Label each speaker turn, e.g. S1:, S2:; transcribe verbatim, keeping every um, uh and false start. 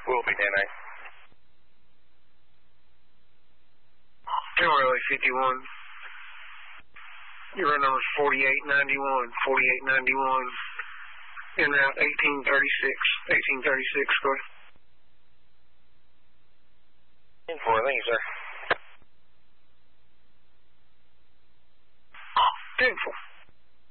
S1: Will be, ten eight.
S2: L A fifty-one. Your number is forty-eight ninety-one, forty-eight ninety-one. En route eighteen thirty-six, eighteen thirty-six, go ahead.
S1: ten four, thank you, sir.